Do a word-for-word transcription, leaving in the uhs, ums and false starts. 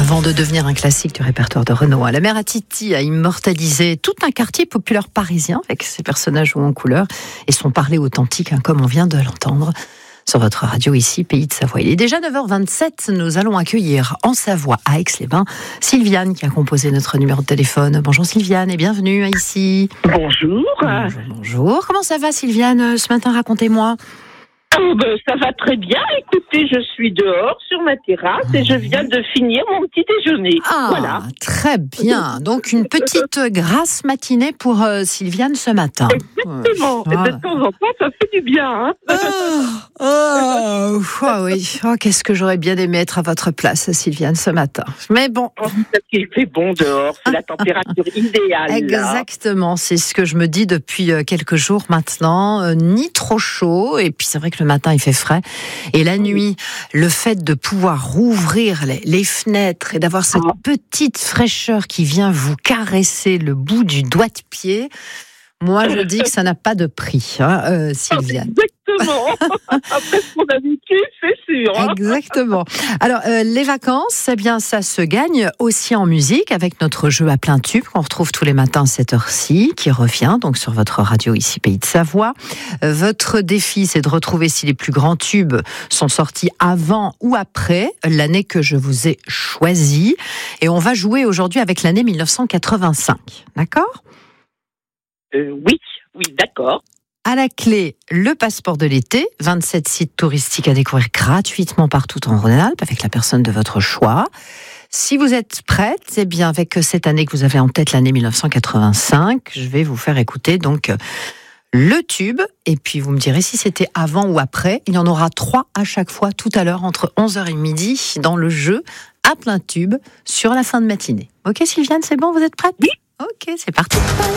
Avant de devenir un classique du répertoire de Renaud, la mère à Titi a immortalisé tout un quartier populaire parisien avec ses personnages hauts en couleur et son parler authentique, hein, comme on vient de l'entendre sur votre radio ici, Pays de Savoie. Il est déjà neuf heures vingt-sept, nous allons accueillir en Savoie, à Aix-les-Bains, Sylviane qui a composé notre numéro de téléphone. Bonjour Sylviane et bienvenue ici. Bonjour. Bonjour, bonjour. Comment ça va Sylviane ce matin, racontez-moi. Oh ben, ça va très bien. Écoutez, je suis dehors sur ma terrasse et je viens de finir mon petit déjeuner. Ah, voilà. Très bien. Donc une petite grasse matinée pour euh, Sylviane ce matin. Exactement. Et de temps en temps, ça fait du bien. Hein oh, oh, oh oui. Oh, qu'est-ce que j'aurais bien aimé être à votre place, Sylviane, ce matin. Mais bon. Oh, il fait bon dehors. C'est la température idéale. Exactement. Là. C'est ce que je me dis depuis quelques jours maintenant. Euh, ni trop chaud. Et puis c'est vrai que le matin, il fait frais. Et la nuit, le fait de pouvoir rouvrir les, les fenêtres et d'avoir cette ah. petite fraîcheur qui vient vous caresser le bout du doigt de pied, moi, je dis que ça n'a pas de prix, hein, euh, Sylviane. Exactement. Après ce qu'on a vécu, c'est sûr. Hein. Exactement. Alors, euh, les vacances, eh bien, ça se gagne aussi en musique avec notre jeu à plein tube qu'on retrouve tous les matins à cette heure-ci, qui revient donc sur votre radio ici, Pays de Savoie. Euh, votre défi, c'est de retrouver si les plus grands tubes sont sortis avant ou après l'année que je vous ai choisie. Et on va jouer aujourd'hui avec l'année mille neuf cent quatre-vingt-cinq. D'accord ? Euh, oui, oui, d'accord. À la clé, le passeport de l'été, vingt-sept sites touristiques à découvrir gratuitement partout en Rhône-Alpes avec la personne de votre choix. Si vous êtes prête, eh bien avec cette année que vous avez en tête, l'année mille neuf cent quatre-vingt-cinq, je vais vous faire écouter donc le tube et puis vous me direz si c'était avant ou après. Il y en aura trois à chaque fois tout à l'heure entre onze heures et midi dans le jeu à plein tube sur la fin de matinée. Ok Sylviane, c'est bon, vous êtes prête ? Oui. Ok, c'est parti.